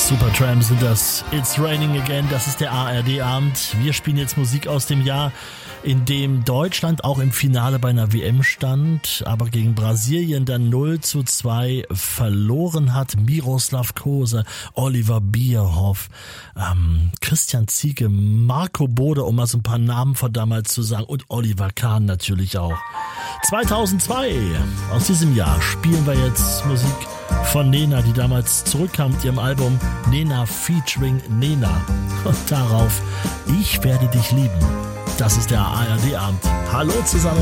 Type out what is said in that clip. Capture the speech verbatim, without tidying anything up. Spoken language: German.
Supertramp sind das. It's Raining Again, das ist der A R D-Abend. Wir spielen jetzt Musik aus dem Jahr, in dem Deutschland auch im Finale bei einer W M stand, aber gegen Brasilien dann null zu zwei verloren hat. Miroslav Klose, Oliver Bierhoff, ähm, Christian Ziege, Marco Bode, um mal so ein paar Namen von damals zu sagen, und Oliver Kahn natürlich auch. zweitausendzwei, aus diesem Jahr spielen wir jetzt Musik von Nena, die damals zurückkam mit ihrem Album Nena featuring Nena. Und darauf Ich werde dich lieben. Das ist der A R D-Abend. Hallo zusammen.